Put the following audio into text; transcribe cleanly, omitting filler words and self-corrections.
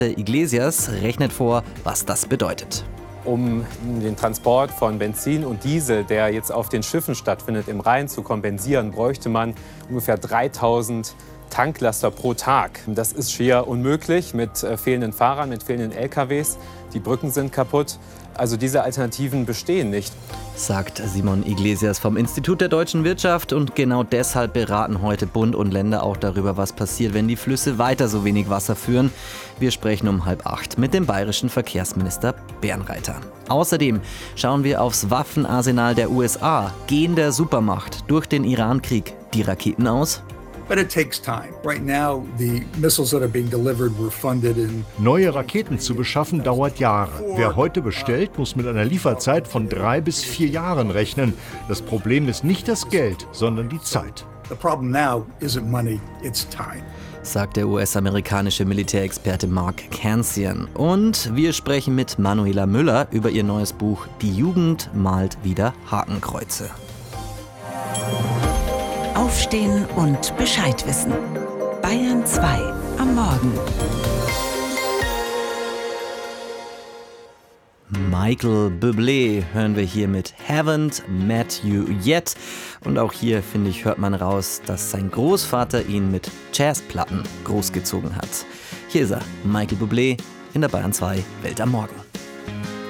Iglesias rechnet vor, was das bedeutet. Um den Transport von Benzin und Diesel, der jetzt auf den Schiffen stattfindet, im Rhein zu kompensieren, bräuchte man ungefähr 3000 Tanklaster pro Tag. Das ist schier unmöglich mit fehlenden Fahrern, mit fehlenden LKWs. Die Brücken sind kaputt. Also diese Alternativen bestehen nicht. Sagt Simon Iglesias vom Institut der deutschen Wirtschaft. Und genau deshalb beraten heute Bund und Länder auch darüber, was passiert, wenn die Flüsse weiter so wenig Wasser führen. Wir sprechen um 7:30 mit dem bayerischen Verkehrsminister Bernreiter. Außerdem schauen wir aufs Waffenarsenal der USA. Gehen der Supermacht durch den Iran-Krieg die Raketen aus? But it takes time. Right now, the missiles that are being delivered were funded in. Neue Raketen zu beschaffen dauert Jahre. Wer heute bestellt, muss mit einer Lieferzeit von 3 bis 4 Jahren rechnen. Das Problem ist nicht das Geld, sondern die Zeit. The problem now isn't money, it's time. Sagt der US-amerikanische Militärexperte Mark Cancian. Und wir sprechen mit Manuela Müller über ihr neues Buch Die Jugend malt wieder Hakenkreuze. Aufstehen und Bescheid wissen. Bayern 2 am Morgen. Michael Bublé hören wir hier mit Haven't Met You Yet. Und auch hier, finde ich, hört man raus, dass sein Großvater ihn mit Jazzplatten großgezogen hat. Hier ist er, Michael Bublé in der Bayern 2 Welt am Morgen.